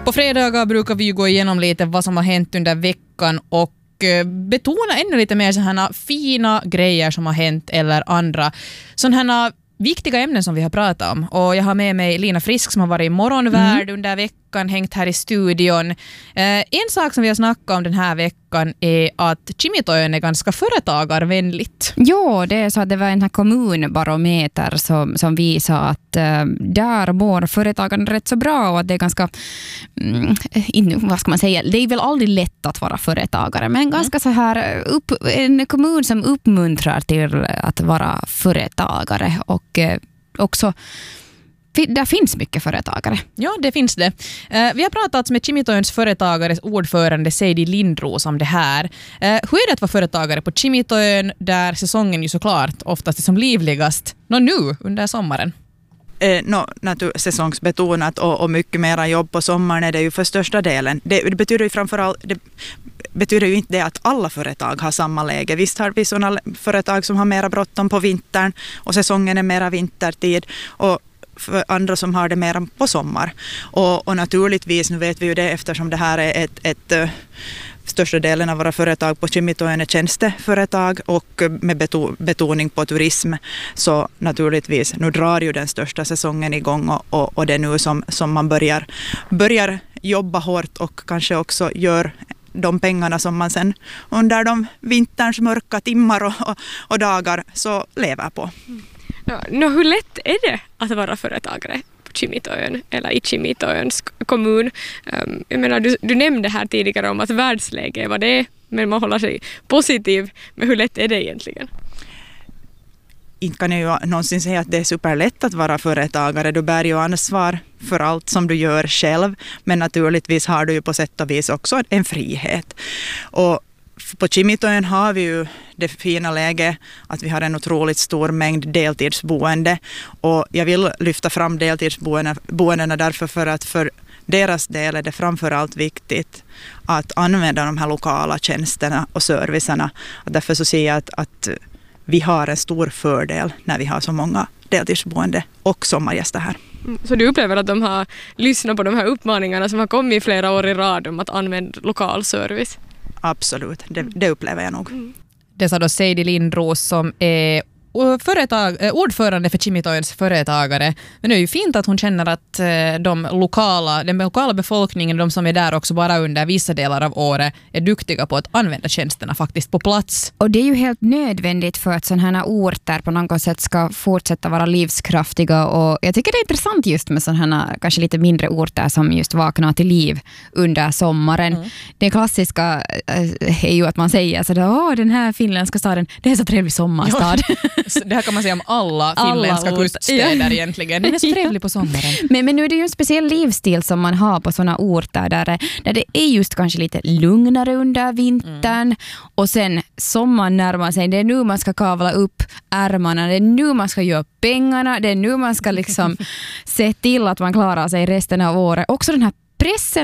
På fredagar brukar vi gå igenom lite vad som har hänt under veckan och betona ännu lite mer sådana fina grejer som har hänt eller andra sådana viktiga ämnen som vi har pratat om. Och jag har med mig Lina Frisk som har varit i Morgonvärld under veckan, hängt här i studion. En sak som vi har snackat om den här veckan är att Kimitoön är ganska företagarvänligt. Ja, det är så att det var en här kommunbarometer som visar att där mår företagen rätt så bra och att det är ganska, vad ska man säga, det är väl aldrig lätt att vara företagare, men ganska så här en kommun som uppmuntrar till att vara företagare och också där finns mycket företagare. Ja, det finns det. Vi har pratat med Kimitoöns företagares ordförande Seidi Lindros om det här. Hur är det att vara företagare på Kimitoön där säsongen ju såklart oftast är som livligast nu under sommaren? Säsongsbetonat och mycket mera jobb på sommaren är det ju för största delen. Det betyder ju framförallt, det betyder ju inte det att alla företag har samma läge. Visst har vi sådana företag som har mera bråttom på vintern och säsongen är mera vintertid och för andra som har det mer på sommar. Och naturligtvis, nu vet vi ju det eftersom det här är ett största delen av våra företag på Kimitoön är tjänsteföretag och med betoning på turism, så naturligtvis nu drar ju den största säsongen igång och det är nu som man börjar jobba hårt och kanske också gör de pengarna som man sen under de vinterns mörka timmar och dagar så lever på. Hur lätt är det att vara företagare på Kimitoön eller i Kimitoöns kommun? Jag menar, du nämnde här tidigare om att världsläge var det, men man håller sig positiv. Men hur lätt är det egentligen? Inte kan jag ju någonsin säga att det är superlätt att vara företagare. Du bär ju ansvar för allt som du gör själv, men naturligtvis har du ju på sätt och vis också en frihet. Och på Kimitoön har vi ju det fina läget att vi har en otroligt stor mängd deltidsboende, och jag vill lyfta fram deltidsboendena därför för att för deras del är det framförallt viktigt att använda de här lokala tjänsterna och servicerna. Och därför så ser jag att vi har en stor fördel när vi har så många deltidsboende och sommargäster här. Så du upplever att de har lyssnat på de här uppmaningarna som har kommit flera år i rad om att använda lokal service? Absolut, det upplever jag nog. Det sa då Seidi Lindros som är ordförande för Kimitoöns företagare. Men det är ju fint att hon känner att den lokala befolkningen, de som är där också bara under vissa delar av året, är duktiga på att använda tjänsterna faktiskt på plats. Och det är ju helt nödvändigt för att sådana här orter på något sätt ska fortsätta vara livskraftiga, och jag tycker det är intressant just med sådana här kanske lite mindre orter som just vaknar till liv under sommaren. Det klassiska är ju att man säger sådär, den här finländska staden, det är så trevlig sommarstad. Det här kan man säga om alla finländska kuststäder egentligen. Det är så trevligt på sommaren. Men nu är det ju en speciell livsstil som man har på sådana orter där det är just kanske lite lugnare under vintern. Och sen sommaren närmar sig. Det är nu man ska kavla upp ärmarna. Det är nu man ska göra pengarna. Det är nu man ska liksom se till att man klarar sig resten av året. Också den här pressen